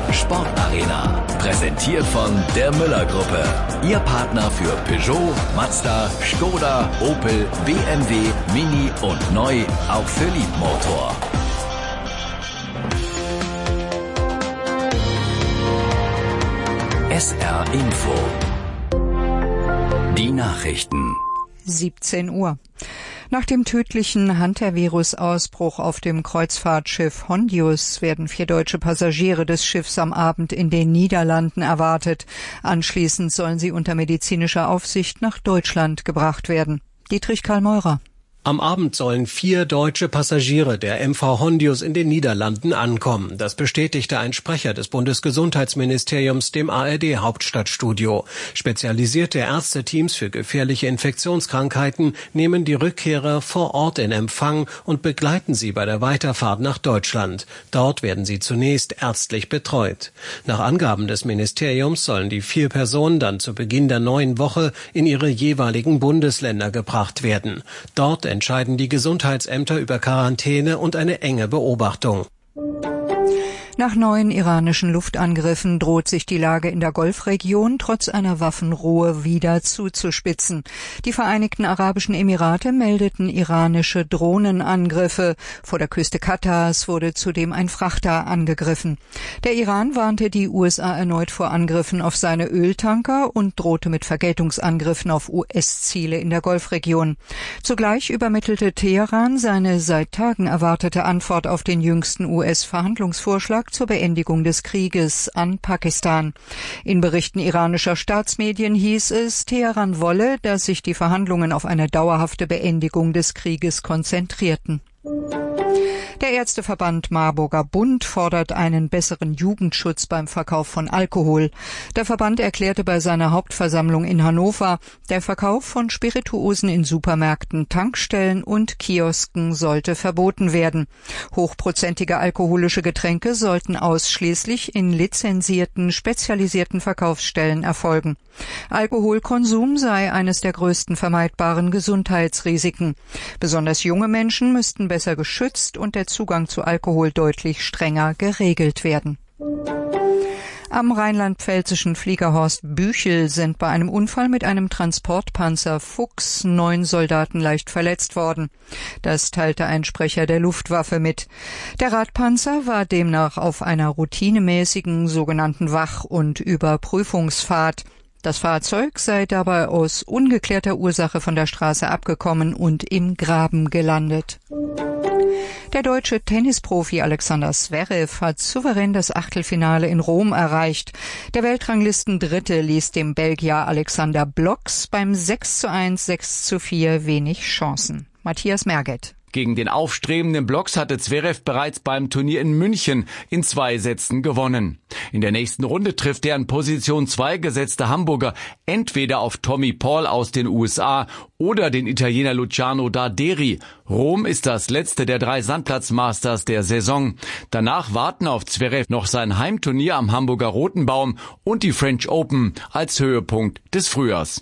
Sportarena. Präsentiert von der Müller-Gruppe. Ihr Partner für Peugeot, Mazda, Skoda, Opel, BMW, Mini und neu auch für Liebmotor. SR Info. Die Nachrichten. 17 Uhr. Nach dem tödlichen Hunter-Virus-Ausbruch auf dem Kreuzfahrtschiff Hondius werden 4 deutsche Passagiere des Schiffs am Abend in den Niederlanden erwartet. Anschließend sollen sie unter medizinischer Aufsicht nach Deutschland gebracht werden. Dietrich Karl Meurer. Am Abend sollen 4 deutsche Passagiere der MV Hondius in den Niederlanden ankommen. Das bestätigte ein Sprecher des Bundesgesundheitsministeriums dem ARD-Hauptstadtstudio. Spezialisierte Ärzteteams für gefährliche Infektionskrankheiten nehmen die Rückkehrer vor Ort in Empfang und begleiten sie bei der Weiterfahrt nach Deutschland. Dort werden sie zunächst ärztlich betreut. Nach Angaben des Ministeriums sollen die 4 Personen dann zu Beginn der neuen Woche in ihre jeweiligen Bundesländer gebracht werden. Dort entscheiden die Gesundheitsämter über Quarantäne und eine enge Beobachtung. Nach neuen iranischen Luftangriffen droht sich die Lage in der Golfregion trotz einer Waffenruhe wieder zuzuspitzen. Die Vereinigten Arabischen Emirate meldeten iranische Drohnenangriffe. Vor der Küste Katars wurde zudem ein Frachter angegriffen. Der Iran warnte die USA erneut vor Angriffen auf seine Öltanker und drohte mit Vergeltungsangriffen auf US-Ziele in der Golfregion. Zugleich übermittelte Teheran seine seit Tagen erwartete Antwort auf den jüngsten US-Verhandlungsvorschlag zur Beendigung des Krieges an Pakistan. In Berichten iranischer Staatsmedien hieß es, Teheran wolle, dass sich die Verhandlungen auf eine dauerhafte Beendigung des Krieges konzentrierten. Der Ärzteverband Marburger Bund fordert einen besseren Jugendschutz beim Verkauf von Alkohol. Der Verband erklärte bei seiner Hauptversammlung in Hannover, der Verkauf von Spirituosen in Supermärkten, Tankstellen und Kiosken sollte verboten werden. Hochprozentige alkoholische Getränke sollten ausschließlich in lizenzierten, spezialisierten Verkaufsstellen erfolgen. Alkoholkonsum sei eines der größten vermeidbaren Gesundheitsrisiken. Besonders junge Menschen müssten besser geschützt und der Zugang zu Alkohol deutlich strenger geregelt werden. Am rheinland-pfälzischen Fliegerhorst Büchel sind bei einem Unfall mit einem Transportpanzer Fuchs 9 Soldaten leicht verletzt worden. Das teilte ein Sprecher der Luftwaffe mit. Der Radpanzer war demnach auf einer routinemäßigen sogenannten Wach- und Überprüfungsfahrt. Das Fahrzeug sei dabei aus ungeklärter Ursache von der Straße abgekommen und im Graben gelandet. Der deutsche Tennisprofi Alexander Zverev hat souverän das Achtelfinale in Rom erreicht. Der Weltranglistendritte ließ dem Belgier Alexander Blocks beim 6:1, 6:4 wenig Chancen. Matthias Merget. Gegen den aufstrebenden Blocks hatte Zverev bereits beim Turnier in München in 2 Sätzen gewonnen. In der nächsten Runde trifft der an Position 2 gesetzte Hamburger entweder auf Tommy Paul aus den USA oder den Italiener Luciano Darderi. Rom ist das letzte der 3 Sandplatz-Masters der Saison. Danach warten auf Zverev noch sein Heimturnier am Hamburger Rotenbaum und die French Open als Höhepunkt des Frühjahrs.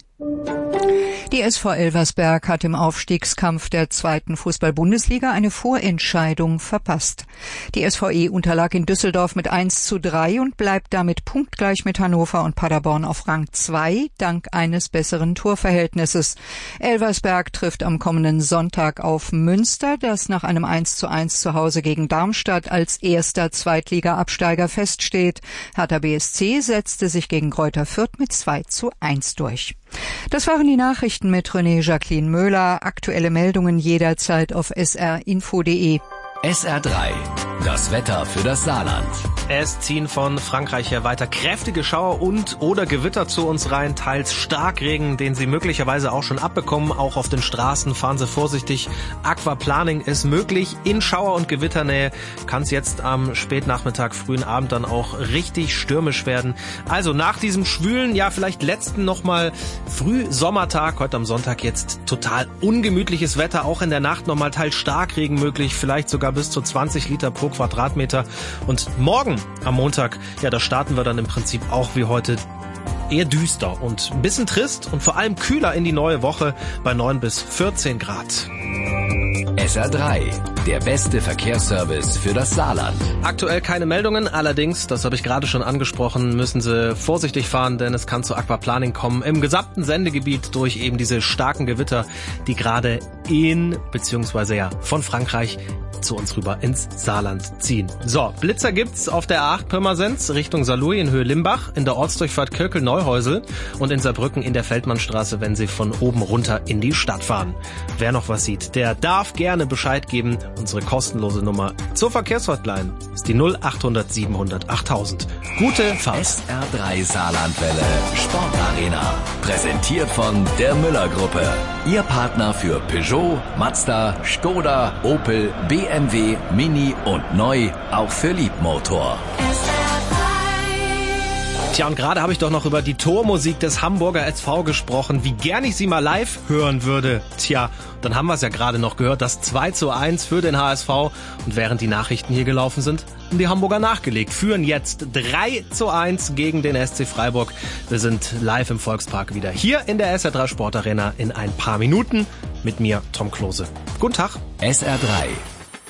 Die SV Elversberg hat im Aufstiegskampf der 2. Fußball-Bundesliga eine Vorentscheidung verpasst. Die SVE unterlag in Düsseldorf mit 1:3 und bleibt damit punktgleich mit Hannover und Paderborn auf Rang 2, dank eines besseren Torverhältnisses. Elversberg trifft am kommenden Sonntag auf Münster, das nach einem 1:1 zu Hause gegen Darmstadt als erster Zweitliga-Absteiger feststeht. Hertha BSC setzte sich gegen Greuther Fürth mit 2:1 durch. Das waren die Nachrichten mit René Jacqueline Möhler. Aktuelle Meldungen jederzeit auf srinfo.de. SR3, das Wetter für das Saarland. Es ziehen von Frankreich her weiter kräftige Schauer und oder Gewitter zu uns rein, teils Starkregen, den Sie möglicherweise auch schon abbekommen. Auch auf den Straßen fahren Sie vorsichtig. Aquaplaning ist möglich. In Schauer- und Gewitternähe kann es jetzt am Spätnachmittag, frühen Abend dann auch richtig stürmisch werden. Also nach diesem schwülen, ja vielleicht letzten nochmal Frühsommertag, heute am Sonntag jetzt total ungemütliches Wetter. Auch in der Nacht nochmal teils Starkregen möglich, vielleicht sogar bis zu 20 Liter pro Quadratmeter. Und morgen am Montag, ja, da starten wir dann im Prinzip auch wie heute eher düster und ein bisschen trist und vor allem kühler in die neue Woche bei 9 bis 14 Grad. SR3, der beste Verkehrsservice für das Saarland. Aktuell keine Meldungen, allerdings, das habe ich gerade schon angesprochen, müssen Sie vorsichtig fahren, denn es kann zu Aquaplaning kommen im gesamten Sendegebiet durch eben diese starken Gewitter, die gerade beziehungsweise von Frankreich zu uns rüber ins Saarland ziehen. So, Blitzer gibt's auf der A8 Pirmasens Richtung Saarlouis in Höhe Limbach, in der Ortsdurchfahrt Kirkel-Neuhäusel und in Saarbrücken in der Feldmannstraße, wenn Sie von oben runter in die Stadt fahren. Wer noch was sieht, der darf gerne Bescheid geben. Unsere kostenlose Nummer zur Verkehrshotline ist die 0800 700 8000. Gute Fahrt. SR3 Saarlandwelle Sportarena. Präsentiert von der Müller-Gruppe. Ihr Partner für Peugeot, Mazda, Skoda, Opel, BMW, Mini und neu auch für Liebmotor. Tja, und gerade habe ich doch noch über die Tormusik des Hamburger SV gesprochen, wie gern ich sie mal live hören würde. Tja, dann haben wir es ja gerade noch gehört, das 2:1 für den HSV. Und während die Nachrichten hier gelaufen sind, haben die Hamburger nachgelegt, führen jetzt 3:1 gegen den SC Freiburg. Wir sind live im Volkspark wieder hier in der SR3 Sportarena in ein paar Minuten mit mir, Tom Klose. Guten Tag. SR3